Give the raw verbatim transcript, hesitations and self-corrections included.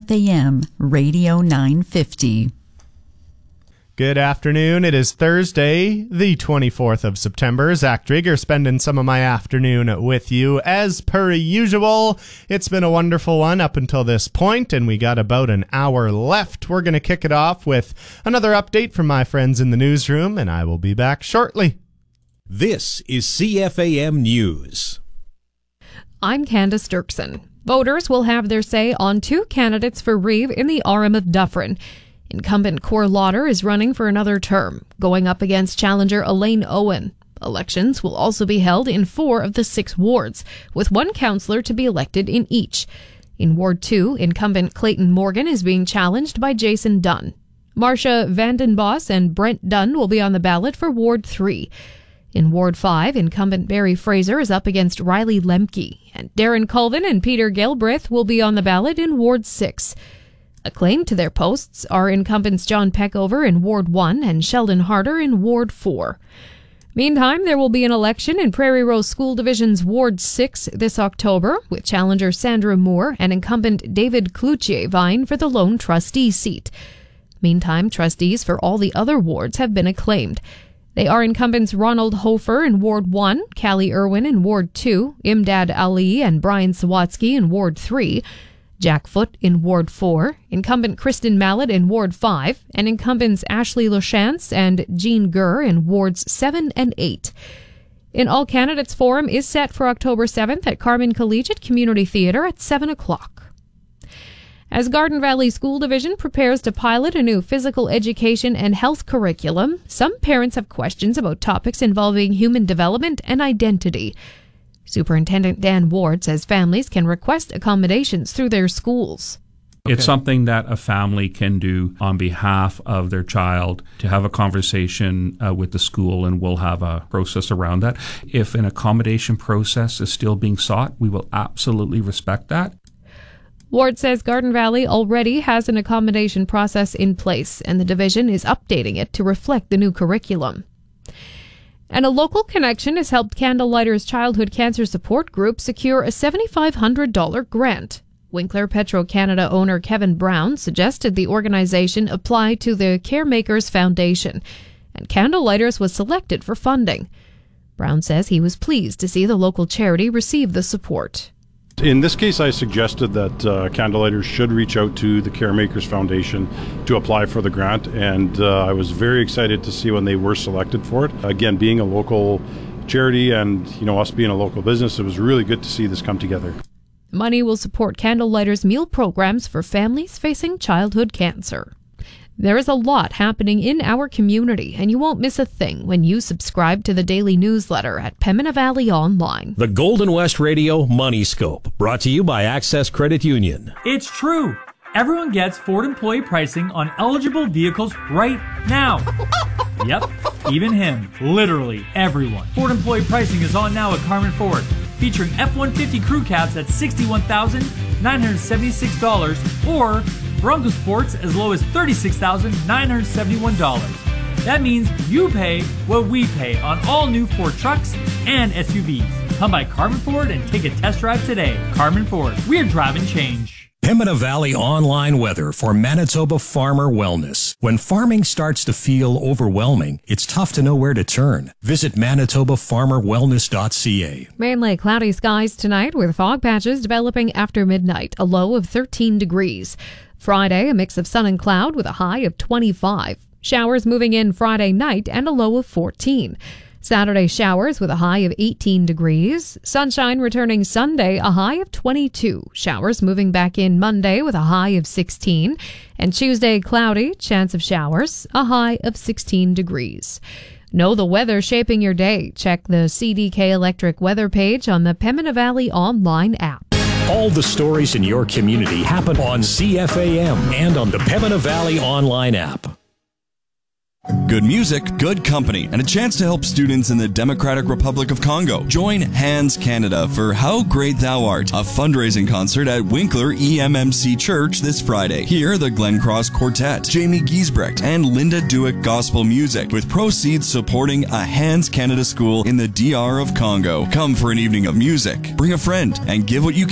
F A M Radio nine fifty. Good afternoon. It is Thursday, the twenty-fourth of September. Zach Drieger spending some of my afternoon with you. As per usual, it's been a wonderful one up until this point, and we got about an hour left. We're going to kick it off with another update from my friends in the newsroom, and I will be back shortly. This is C F A M News. I'm Candace Dirksen. Voters will have their say on two candidates for Reeve in the R M of Dufferin. Incumbent Cor Lauder is running for another term, going up against challenger Elaine Owen. Elections will also be held in four of the six wards, with one councillor to be elected in each. In Ward two, incumbent Clayton Morgan is being challenged by Jason Dunn. Marcia Vandenbos and Brent Dunn will be on the ballot for Ward three. In Ward five, incumbent Barry Fraser is up against Riley Lemke, and Darren Colvin and Peter Galbraith will be on the ballot in Ward six. Acclaimed to their posts are incumbents John Peckover in Ward one and Sheldon Harder in Ward four. Meantime, there will be an election in Prairie Rose School Division's Ward six this October, with challenger Sandra Moore and incumbent David Cloutier vying for the lone trustee seat. Meantime, trustees for all the other wards have been acclaimed. They are incumbents Ronald Hofer in Ward one, Callie Irwin in Ward two, Imdad Ali and Brian Sawatsky in Ward three, Jack Foote in Ward four, incumbent Kristen Mallet in Ward five, and incumbents Ashley Lachance and Jean Gurr in Wards seven and eight. An All Candidates Forum is set for October seventh at Carman Collegiate Community Theatre at seven o'clock. As Garden Valley School Division prepares to pilot a new physical education and health curriculum, some parents have questions about topics involving human development and identity. Superintendent Dan Ward says families can request accommodations through their schools. Okay. It's something that a family can do on behalf of their child to have a conversation uh, with the school, and we'll have a process around that. If an accommodation process is still being sought, we will absolutely respect that. Ward says Garden Valley already has an accommodation process in place, and the division is updating it to reflect the new curriculum. And a local connection has helped Candlelighters Childhood Cancer Support Group secure a seven thousand five hundred dollars grant. Winkler Petro-Canada owner Kevin Brown suggested the organization apply to the Caremakers Foundation, and Candlelighters was selected for funding. Brown says he was pleased to see the local charity receive the support. In this case, I suggested that uh, Candlelighters should reach out to the Caremakers Foundation to apply for the grant, and uh, I was very excited to see when they were selected for it. Again, being a local charity and you know us being a local business, it was really good to see this come together. Money will support Candlelighters meal programs for families facing childhood cancer. There is a lot happening in our community, and you won't miss a thing when you subscribe to the daily newsletter at Pembina Valley Online. The Golden West Radio Money Scope, brought to you by Access Credit Union. It's true. Everyone gets Ford employee pricing on eligible vehicles right now. Yep, even him. Literally everyone. Ford employee pricing is on now at Carman Ford, featuring F one fifty crew cabs at sixty-one thousand nine hundred seventy-six dollars or Bronco Sports as low as thirty-six thousand nine hundred seventy-one dollars. That means you pay what we pay on all new Ford trucks and S U Vs. Come by Carman Ford and take a test drive today. Carman Ford, we're driving change. Pembina Valley Online weather for Manitoba Farmer Wellness. When farming starts to feel overwhelming, it's tough to know where to turn. Visit manitoba farmer wellness dot c a. Mainly cloudy skies tonight with fog patches developing after midnight, a low of thirteen degrees. Friday, a mix of sun and cloud with a high of twenty-five. Showers moving in Friday night and a low of fourteen. Saturday, showers with a high of eighteen degrees. Sunshine returning Sunday, a high of twenty-two. Showers moving back in Monday with a high of sixteen. And Tuesday, cloudy, chance of showers, a high of sixteen degrees. Know the weather shaping your day. Check the C D K Electric weather page on the Pembina Valley Online app. All the stories in your community happen on C F A M and on the Pembina Valley Online app. Good music, good company, and a chance to help students in the Democratic Republic of Congo. Join Hands Canada for How Great Thou Art, a fundraising concert at Winkler E M M C Church this Friday. Hear the Glen Cross Quartet, Jamie Giesbrecht, and Linda Dewick Gospel Music, with proceeds supporting a Hands Canada school in the D R of Congo. Come for an evening of music, bring a friend, and give what you can.